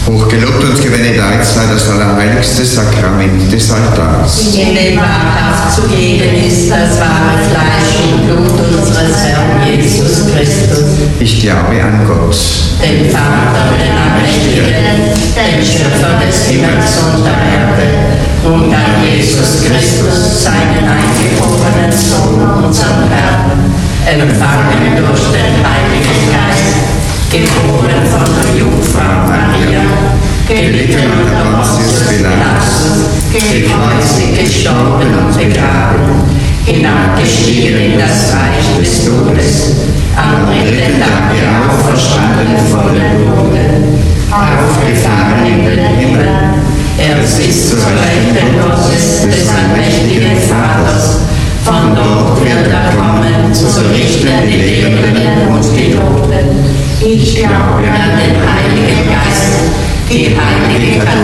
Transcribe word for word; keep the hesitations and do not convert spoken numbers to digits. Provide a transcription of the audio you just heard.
Hochgelobt und gebenedeit sei das allerheiligste Sakrament des Altars. In dem wahrhaft zugegen ist das wahre Fleisch und Blut unseres Herrn Jesus Christus. Ich glaube an Gott, Den Vater, den Allmächtigen, den Schöpfer des Himmels und der Erde, und an Jesus Christus, seinen eingeborenen Sohn, unseren Herrn, empfangen durch den Heiligen Geist, geboren von der Jungfrau Maria, gelitten unter Pontius Pilatus, gekreuzigt, gestorben und begraben, hinabgestiegen in das Reich des Todes, am dritten Tage auferstanden vor den Toten, aufgefahren in den Himmel, er sitzt zur Rechten Gottes des allmächtigen Vaters, von dort wird er kommen, zu richten die Lebenden und die Toten. Ich glaube an den Heiligen Geist, die heilige